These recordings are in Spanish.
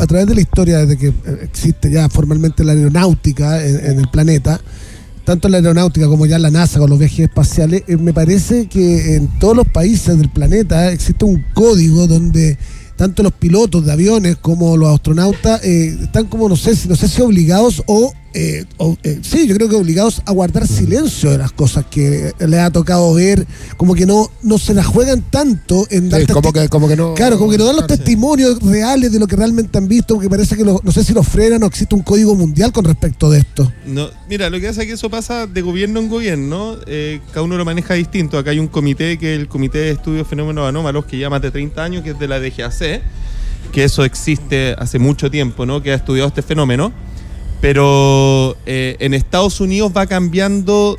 a través de la historia, desde que existe ya formalmente la aeronáutica en el planeta, tanto en la aeronáutica como ya en la NASA con los viajes espaciales, me parece que en todos los países del planeta existe un código donde tanto los pilotos de aviones como los astronautas están como, no sé si obligados sí, yo creo que obligados a guardar silencio de las cosas que les ha tocado ver, como que no se las juegan tanto en dar como que no. Claro, como que no dan los testimonios reales de lo que realmente han visto, porque parece que no sé si los frenan o existe un código mundial con respecto de esto. No, mira, lo que pasa es que eso pasa de gobierno en gobierno, cada uno lo maneja distinto. Acá hay un comité, que es el Comité de Estudios Fenómenos Anómalos, que lleva más de 30 años, que es de la DGAC, que eso existe hace mucho tiempo, ¿no? Que ha estudiado este fenómeno. Pero en Estados Unidos va cambiando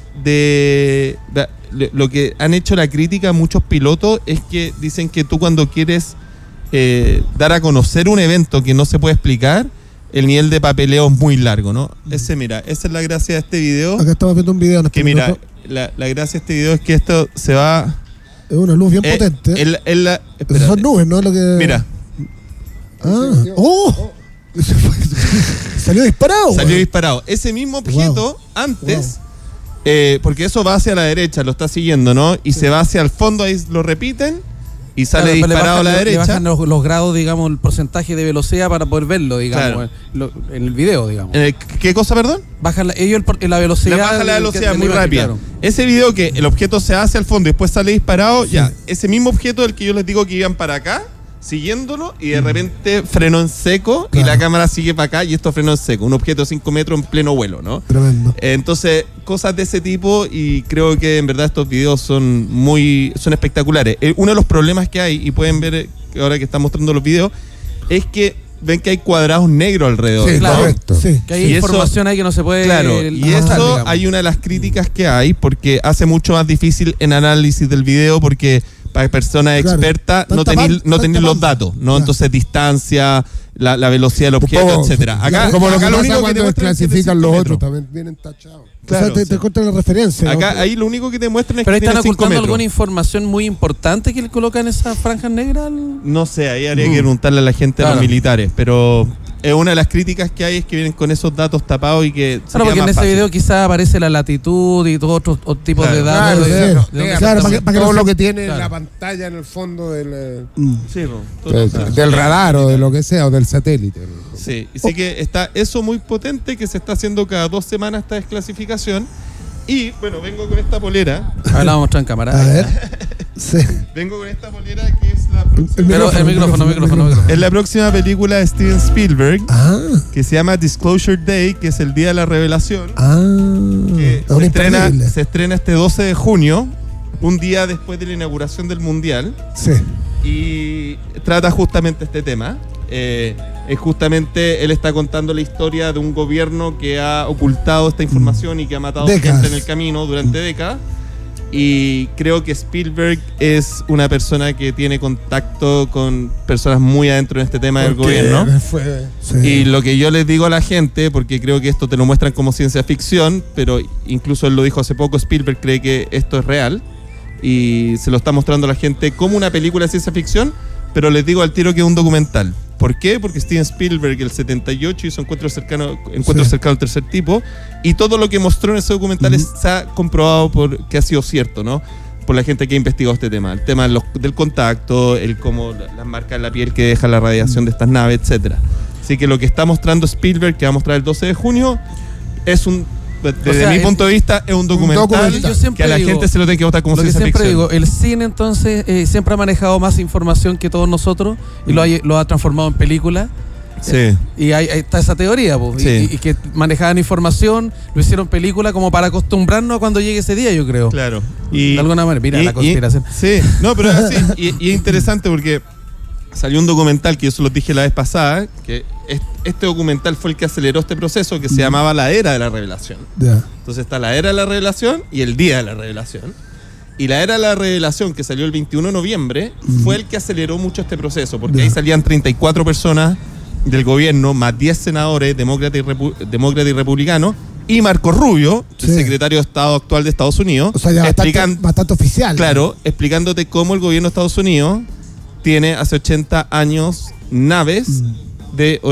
lo que han hecho la crítica a muchos pilotos es que dicen que tú cuando quieres dar a conocer un evento que no se puede explicar, el nivel de papeleo es muy largo, ¿no? Esa es la gracia de este video. Acá estamos viendo un video en este que mira, minuto. la gracia de este video es que esto se va... Es una luz bien potente. Esas son nubes, ¿no? Lo que... Mira. Salió disparado. Salió disparado. Ese mismo objeto, antes, porque eso va hacia la derecha, lo está siguiendo, ¿no? Y se va hacia el fondo, ahí lo repiten, y sale disparado a la derecha. Le bajan los grados, digamos, el porcentaje de velocidad para poder verlo, digamos, claro, en el video, digamos. ¿Qué cosa, perdón? Bajan la velocidad. Baja la velocidad muy rápida. Claro. Ese video que el objeto se hace al fondo y después sale disparado, ya, ese mismo objeto del que yo les digo que iban para acá, siguiéndolo, y de repente frenó en seco, y la cámara sigue para acá y esto frenó en seco. Un objeto de 5 metros en pleno vuelo, ¿no? Tremendo. Entonces, cosas de ese tipo, y creo que en verdad estos videos son espectaculares. Uno de los problemas que hay, y pueden ver ahora que están mostrando los videos, es que ven que hay cuadrados negros alrededor. Sí, claro. correcto. Sí. Que hay información ahí que no se puede... Claro, y pasar, eso digamos. hay una de las críticas que hay, porque hace mucho más difícil en análisis del video, porque para personas expertas no tenéis los datos, ¿no? Claro. Entonces distancia, la velocidad del objeto, etcétera. Acá, como lo que pasa cuando desclasifican los otros, también vienen tachados. Claro, o sea, te cuentan la referencia. Acá ¿no? ahí lo único que te muestran es Pero que ahí están tiene 5 ocultando metros. alguna información muy importante que le colocan esas franjas negras. No sé, ahí habría que preguntarle a la gente, a los militares, pero una de las críticas que hay es que vienen con esos datos tapados y que Claro, porque en ese video quizás aparece la latitud y todos otros tipos de datos. Para que todo lo que tiene claro. la pantalla en el fondo del del radar o de lo que sea, o del satélite. Sí, así que está eso muy potente, que se está haciendo cada 2 semanas esta desclasificación. Y bueno, vengo con esta polera. A ver, la vamos a mostrar en cámara. A ver. Sí. Vengo con esta polera que es la próxima. Pero el micrófono. Es la próxima película de Steven Spielberg, Ah. que se llama Disclosure Day, que es el día de la revelación. Que Ah. se estrena este 12 de junio, un día después de la inauguración del Mundial. Sí. Y trata justamente este tema. Es justamente, él está contando la historia de un gobierno que ha ocultado esta información y que ha matado gente en el camino durante décadas. Y creo que Spielberg es una persona que tiene contacto con personas muy adentro en este tema del gobierno. Sí. Y lo que yo les digo a la gente, porque creo que esto te lo muestran como ciencia ficción, pero incluso él lo dijo hace poco, Spielberg cree que esto es real y se lo está mostrando a la gente como una película de ciencia ficción, pero les digo al tiro que es un documental. ¿Por qué? Porque Steven Spielberg el 78 hizo Encuentros cercanos al tercer tipo, y todo lo que mostró en ese documental se ha comprobado que ha sido cierto, ¿no? Por la gente que ha investigado este tema. El tema del contacto, el cómo las marcas en la piel que deja la radiación de estas naves, etcétera. Así que lo que está mostrando Spielberg, que va a mostrar el 12 de junio, es desde mi punto de vista, es un documental que a la gente se lo tiene que votar como ciencia ficción. Siempre digo, el cine entonces siempre ha manejado más información que todos nosotros y lo ha transformado en película. Sí. Y ahí está esa teoría, pues, sí. y que manejaban información, lo hicieron película como para acostumbrarnos a cuando llegue ese día, yo creo. Claro. De alguna manera, mira la conspiración. Sí, no, pero es así. Y es interesante porque salió un documental que yo se los dije la vez pasada, que este documental fue el que aceleró este proceso, que se llamaba La Era de la Revelación. Entonces está la Era de la Revelación y el Día de la Revelación. Y la Era de la Revelación, que salió el 21 de noviembre, fue el que aceleró mucho este proceso, porque ahí salían 34 personas del gobierno, más 10 senadores, demócratas y republicanos, y Marco Rubio, el secretario de Estado actual de Estados Unidos. O sea, ya bastante oficial. Claro, explicándote cómo el gobierno de Estados Unidos tiene hace 80 años naves de